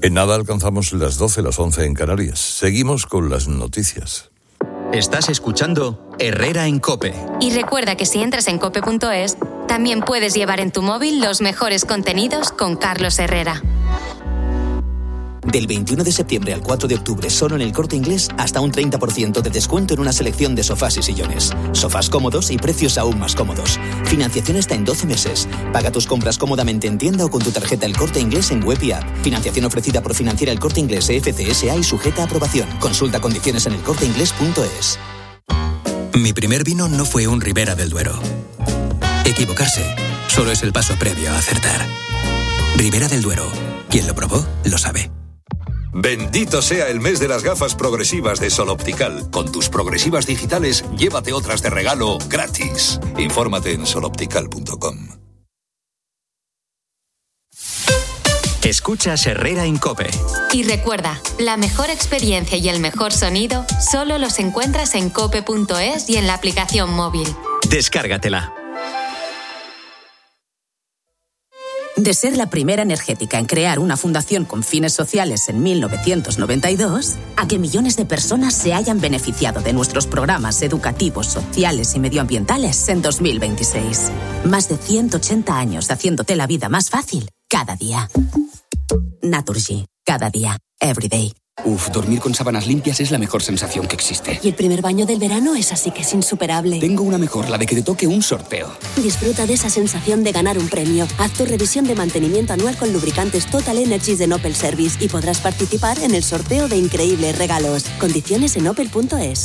En nada alcanzamos las 12, las 11 en Canarias. Seguimos con las noticias. Estás escuchando Herrera en COPE. Y recuerda que si entras en cope.es, también puedes llevar en tu móvil los mejores contenidos con Carlos Herrera. Del 21 de septiembre al 4 de octubre, solo en El Corte Inglés, hasta un 30% de descuento en una selección de sofás y sillones. Sofás cómodos y precios aún más cómodos. Financiación hasta en 12 meses. Paga tus compras cómodamente en tienda o con tu tarjeta El Corte Inglés en web y app. Financiación ofrecida por Financiera El Corte Inglés FCSA y sujeta a aprobación. Consulta condiciones en elcorteinglés.es. Mi primer vino no fue un Ribera del Duero. Equivocarse solo es el paso previo a acertar. Ribera del Duero. Quien lo probó, lo sabe. Bendito sea el mes de las gafas progresivas de Sol Optical. Con tus progresivas digitales, llévate otras de regalo gratis. Infórmate en soloptical.com. Escuchas Herrera en COPE. Y recuerda, la mejor experiencia y el mejor sonido solo los encuentras en cope.es y en la aplicación móvil. Descárgatela. De ser la primera energética en crear una fundación con fines sociales en 1992, a que millones de personas se hayan beneficiado de nuestros programas educativos, sociales y medioambientales en 2026. Más de 180 años haciéndote la vida más fácil cada día. Naturgy. Cada día. Every day. Dormir con sábanas limpias es la mejor sensación que existe. Y el primer baño del verano es así que es insuperable. Tengo una mejor, la de que te toque un sorteo. Disfruta de esa sensación de ganar un premio. Haz tu revisión de mantenimiento anual con lubricantes Total Energies de Opel Service y podrás participar en el sorteo de increíbles regalos. Condiciones en opel.es.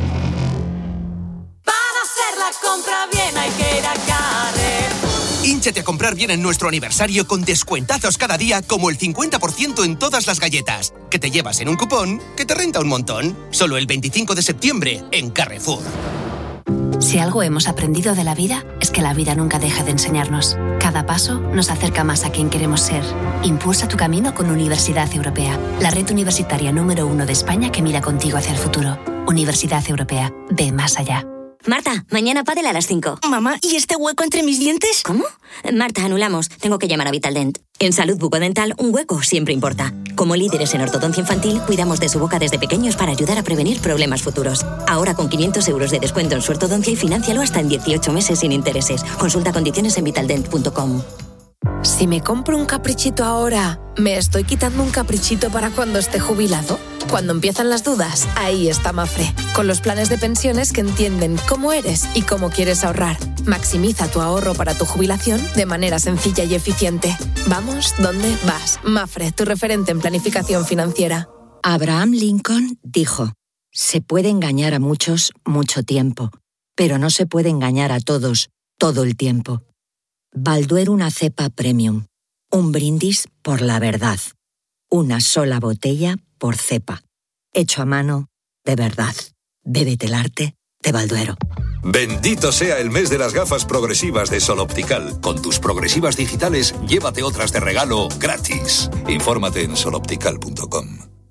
Para hacer la compra bien hay que ir a Carrefour. Hínchate a comprar bien en nuestro aniversario con descuentazos cada día, como el 50% en todas las galletas, que te llevas en un cupón que te renta un montón. Solo el 25 de septiembre en Carrefour. Si algo hemos aprendido de la vida, es que la vida nunca deja de enseñarnos. Cada paso nos acerca más a quien queremos ser. Impulsa tu camino con Universidad Europea, la red universitaria número 1 de España que mira contigo hacia el futuro. Universidad Europea, ve más allá. Marta, mañana pádel a las 5. Mamá, ¿y este hueco entre mis dientes? ¿Cómo? Marta, anulamos. Tengo que llamar a Vitaldent. En salud bucodental, un hueco siempre importa. Como líderes en ortodoncia infantil, cuidamos de su boca desde pequeños para ayudar a prevenir problemas futuros. Ahora con 500 euros de descuento en su ortodoncia y financialo hasta en 18 meses sin intereses. Consulta condiciones en vitaldent.com. Si me compro un caprichito ahora, ¿me estoy quitando un caprichito para cuando esté jubilado? Cuando empiezan las dudas, ahí está Mafre, con los planes de pensiones que entienden cómo eres y cómo quieres ahorrar. Maximiza tu ahorro para tu jubilación de manera sencilla y eficiente. Vamos, ¿dónde vas? Mafre, tu referente en planificación financiera. Abraham Lincoln dijo: se puede engañar a muchos mucho tiempo, pero no se puede engañar a todos todo el tiempo. Balduero, una cepa premium. Un brindis por la verdad. Una sola botella por cepa. Hecho a mano, de verdad. Bébete el arte de Balduero. Bendito sea el mes de las gafas progresivas de Sol Optical. Con tus progresivas digitales, llévate otras de regalo gratis. Infórmate en soloptical.com.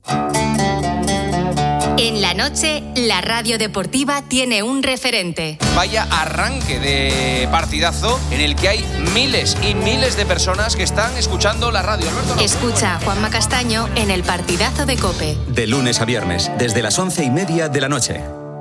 En la noche, la radio deportiva tiene un referente. Vaya arranque de partidazo en el que hay miles y miles de personas que están escuchando la radio. Escucha a Juanma Castaño en el partidazo de COPE. De lunes a viernes, desde las 11:30 de la noche.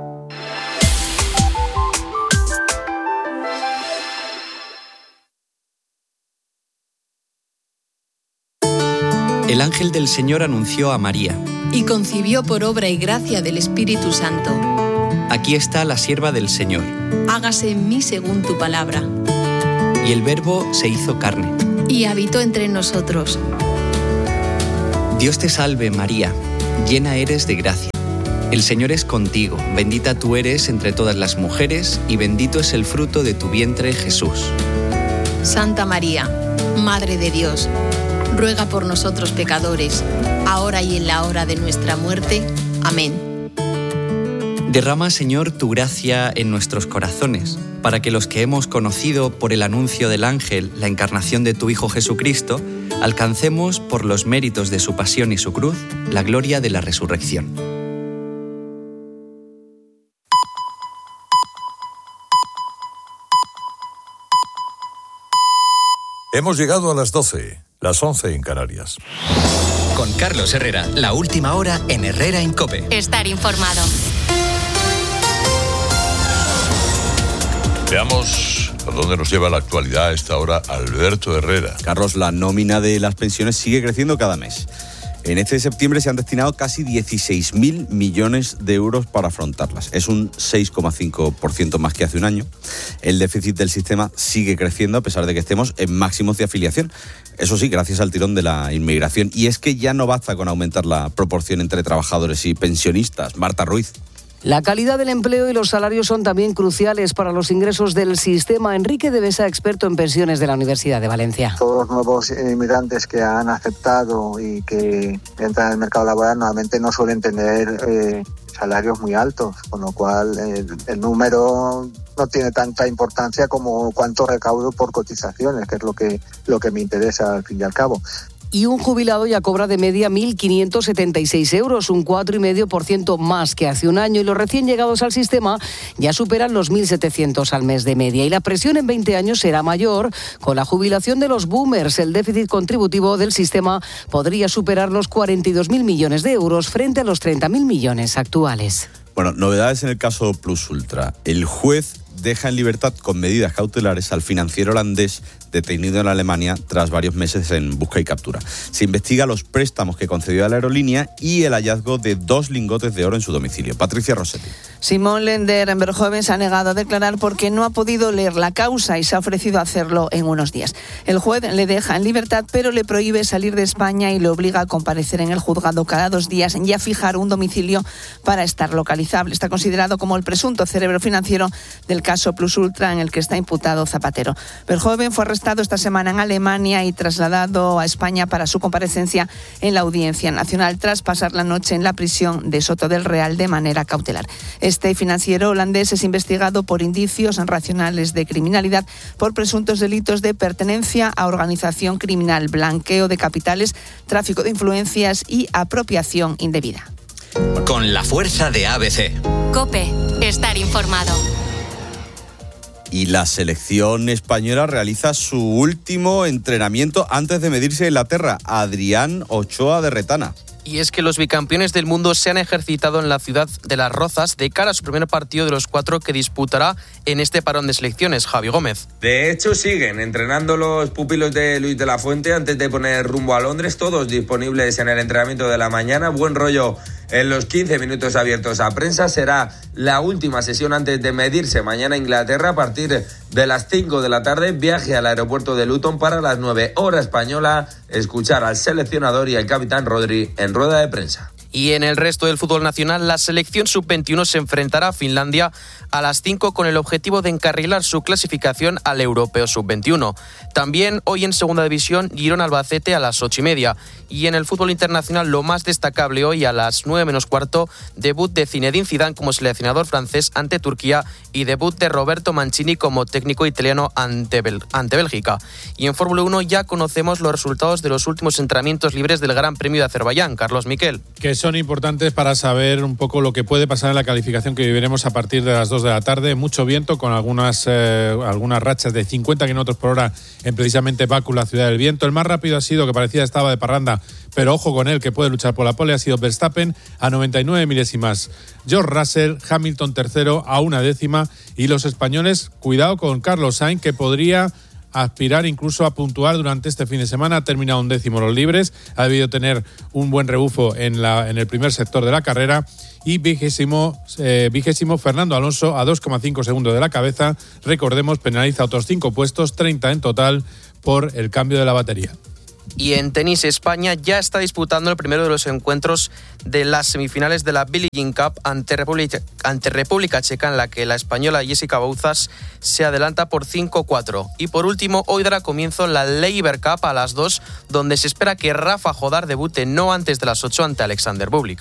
El ángel del Señor anunció a María. Y concibió por obra y gracia del Espíritu Santo. Aquí está la sierva del Señor. Hágase en mí según tu palabra. Y el Verbo se hizo carne. Y habitó entre nosotros. Dios te salve, María, llena eres de gracia. El Señor es contigo, bendita tú eres entre todas las mujeres, y bendito es el fruto de tu vientre, Jesús. Santa María, Madre de Dios, ruega por nosotros pecadores, ahora y en la hora de nuestra muerte. Amén. Derrama, Señor, tu gracia en nuestros corazones, para que los que hemos conocido por el anuncio del ángel la encarnación de tu Hijo Jesucristo, alcancemos, por los méritos de su pasión y su cruz, la gloria de la resurrección. Hemos llegado a las 12, las 11 en Canarias. Con Carlos Herrera, la última hora en Herrera en COPE. Estar informado. Veamos a dónde nos lleva la actualidad a esta hora Alberto Herrera. Carlos, la nómina de las pensiones sigue creciendo cada mes. En este septiembre se han destinado casi 16.000 millones de euros para afrontarlas. Es un 6,5% más que hace un año. El déficit del sistema sigue creciendo a pesar de que estemos en máximos de afiliación. Eso sí, gracias al tirón de la inmigración. Y es que ya no basta con aumentar la proporción entre trabajadores y pensionistas. Marta Ruiz. La calidad del empleo y los salarios son también cruciales para los ingresos del sistema. Enrique de Besa, experto en pensiones de la Universidad de Valencia. Todos los nuevos inmigrantes que han aceptado y que entran en el mercado laboral normalmente no suelen tener salarios muy altos, con lo cual el número no tiene tanta importancia como cuánto recaudo por cotizaciones, que es lo que me interesa al fin y al cabo. Y un jubilado ya cobra de media 1.576 euros, un 4,5% más que hace un año. Y los recién llegados al sistema ya superan los 1.700 al mes de media. Y la presión en 20 años será mayor. Con la jubilación de los boomers, el déficit contributivo del sistema podría superar los 42.000 millones de euros frente a los 30.000 millones actuales. Bueno, novedades en el caso Plus Ultra. El juez deja en libertad con medidas cautelares al financiero holandés detenido en Alemania tras varios meses en busca y captura. Se investiga los préstamos que concedió a la aerolínea y el hallazgo de 2 lingotes de oro en su domicilio. Patricia Rossetti. Simón Lender en Verhoeven se ha negado a declarar porque no ha podido leer la causa y se ha ofrecido a hacerlo en unos días. El juez le deja en libertad, pero le prohíbe salir de España y le obliga a comparecer en el juzgado cada 2 días y a fijar un domicilio para estar localizable. Está considerado como el presunto cerebro financiero del caso Plus Ultra en el que está imputado Zapatero. Verhoeven fue arrestado esta semana en Alemania y trasladado a España para su comparecencia en la Audiencia Nacional tras pasar la noche en la prisión de Soto del Real de manera cautelar. Este financiero holandés es investigado por indicios racionales de criminalidad por presuntos delitos de pertenencia a organización criminal, blanqueo de capitales, tráfico de influencias y apropiación indebida. Con la fuerza de ABC. COPE. Estar informado. Y la selección española realiza su último entrenamiento antes de medirse en Inglaterra. Adrián Ochoa de Retana. Y es que los bicampeones del mundo se han ejercitado en la ciudad de Las Rozas de cara a su primer partido de los 4 que disputará en este parón de selecciones. Javi Gómez. De hecho, siguen entrenando los pupilos de Luis de la Fuente antes de poner rumbo a Londres, todos disponibles en el entrenamiento de la mañana. Buen rollo en los 15 minutos abiertos a prensa. Será la última sesión antes de medirse mañana a Inglaterra a partir de las 5 de la tarde. Viaje al aeropuerto de Luton para las 9 hora española. Escuchar al seleccionador y al capitán Rodri en rueda de prensa. Y en el resto del fútbol nacional, la selección sub-21 se enfrentará a Finlandia a las 5 con el objetivo de encarrilar su clasificación al Europeo sub-21. También hoy en segunda división, Girona-Albacete a las 8:30. Y en el fútbol internacional, lo más destacable hoy a las 9:15, debut de Zinedine Zidane como seleccionador francés ante Turquía y debut de Roberto Mancini como técnico italiano ante Bélgica. Y en Fórmula 1 ya conocemos los resultados de los últimos entrenamientos libres del Gran Premio de Azerbaiyán. Carlos Miquel. Que son importantes para saber un poco lo que puede pasar en la calificación que viviremos a partir de las 2 de la tarde. Mucho viento con algunas rachas de 50 km por hora en precisamente Bakú, la ciudad del viento. El más rápido ha sido, que parecía estaba de parranda, pero ojo con él, que puede luchar por la pole, ha sido Verstappen a 99 milésimas. George Russell, Hamilton tercero a 1 décima. Y los españoles, cuidado con Carlos Sainz, que podría aspirar incluso a puntuar durante este fin de semana. Ha terminado 11º los libres, ha debido tener un buen rebufo en el primer sector de la carrera. Y vigésimo Fernando Alonso a 2,5 segundos de la cabeza. Recordemos, penaliza otros 5 puestos, 30 en total, por el cambio de la batería. Y en tenis, España ya está disputando el primero de los encuentros de las semifinales de la Billie Jean Cup ante República Checa, en la que la española Jessica Bouzas se adelanta por 5-4. Y por último, hoy dará comienzo la Laver Cup a las 2, donde se espera que Rafa Jodar debute no antes de las 8 ante Alexander Bublik.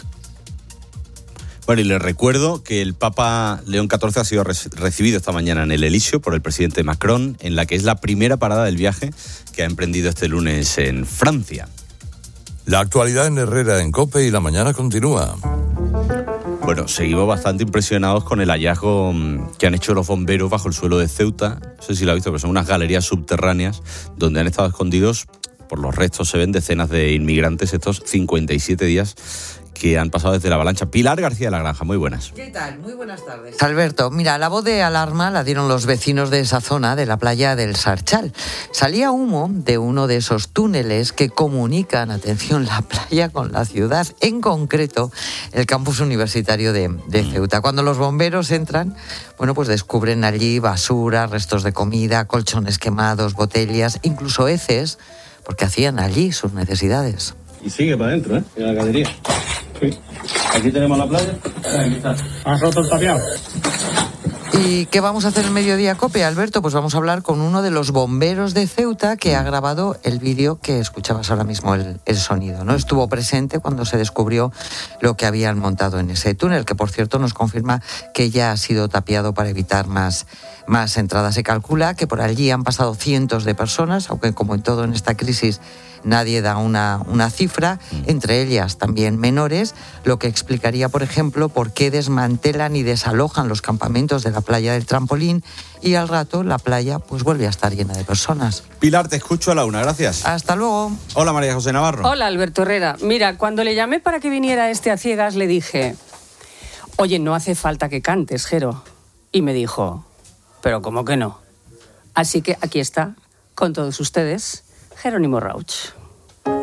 Bueno, y les recuerdo que el Papa León XIV ha sido recibido esta mañana en el Elíseo por el presidente Macron, en la que es la primera parada del viaje que ha emprendido este lunes en Francia. La actualidad en Herrera en COPE y la mañana continúa. Bueno, seguimos bastante impresionados con el hallazgo que han hecho los bomberos bajo el suelo de Ceuta. No sé si lo ha visto, pero son unas galerías subterráneas donde han estado escondidos Por los restos se ven decenas de inmigrantes estos 57 días que han pasado desde la avalancha. Pilar García de la Granja, muy buenas. ¿Qué tal? Muy buenas tardes. Alberto, mira, la voz de alarma la dieron los vecinos de esa zona de la playa del Sarchal. Salía humo de uno de esos túneles que comunican, atención, la playa con la ciudad, en concreto el campus universitario de Ceuta. Cuando los bomberos entran, bueno, pues descubren allí basura, restos de comida, colchones quemados, botellas, incluso heces, porque hacían allí sus necesidades. Y sigue para adentro, en la galería. Sí. Aquí tenemos la playa. Aquí está. ¿Has roto el tapiado? ¿Y qué vamos a hacer en Mediodía Cope, Alberto? Pues vamos a hablar con uno de los bomberos de Ceuta que ha grabado el vídeo que escuchabas ahora mismo, el sonido, ¿no? Estuvo presente cuando se descubrió lo que habían montado en ese túnel, que por cierto nos confirma que ya ha sido tapiado para evitar más entradas. Se calcula que por allí han pasado cientos de personas, aunque como en todo en esta crisis nadie da una cifra, entre ellas también menores, lo que explicaría, por ejemplo, por qué desmantelan y desalojan los campamentos de la playa del Trampolín y al rato la playa pues vuelve a estar llena de personas. Pilar, te escucho a la una, gracias. Hasta luego. Hola, María José Navarro. Hola, Alberto Herrera. Mira, cuando le llamé para que viniera a ciegas, le dije, oye, no hace falta que cantes, Jero. Y me dijo, pero ¿cómo que no? Así que aquí está, con todos ustedes, Jerónimo Rauch.